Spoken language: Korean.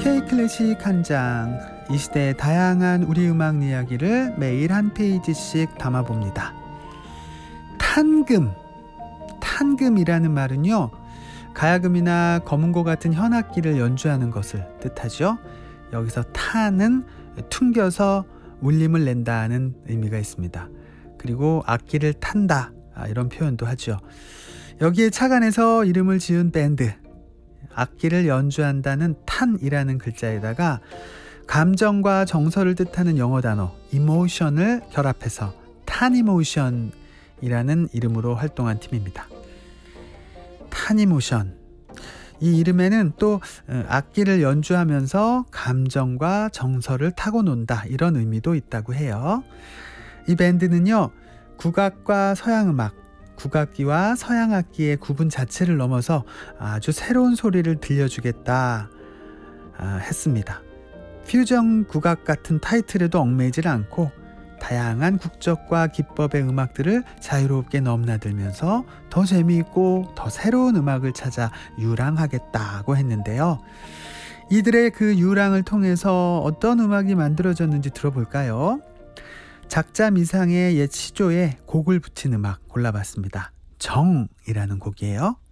K클래식 한 장, 이 시대의 다양한 우리 음악 이야기를 매일 한 페이지씩 담아봅니다. 탄금이라는 말은요, 가야금이나 검은고 같은 현악기를 연주하는 것을 뜻하죠. 여기서 탄은 퉁겨서 울림을 낸다는 의미가 있습니다. 그리고 악기를 탄다, 이런 표현도 하죠. 여기에 착안해서 이름을 지은 밴드, 악기를 연주한다는 탄이라는 글자에다가 감정과 정서를 뜻하는 영어 단어 emotion을 결합해서 탄이모션이라는 이름으로 활동한 팀입니다. 탄이모션, 이 이름에는 또 악기를 연주하면서 감정과 정서를 타고 논다, 이런 의미도 있다고 해요. 이 밴드는요, 국악과 서양음악, 국악기와 서양악기의 구분 자체를 넘어서 아주 새로운 소리를 들려주겠다 했습니다. 퓨전 국악 같은 타이틀에도 얽매이질 않고 다양한 국적과 기법의 음악들을 자유롭게 넘나들면서 더 재미있고 더 새로운 음악을 찾아 유랑하겠다고 했는데요. 이들의 그 유랑을 통해서 어떤 음악이 만들어졌는지 들어볼까요? 작자 미상의 옛 시조에 곡을 붙인 음악 골라봤습니다. 정이라는 곡이에요.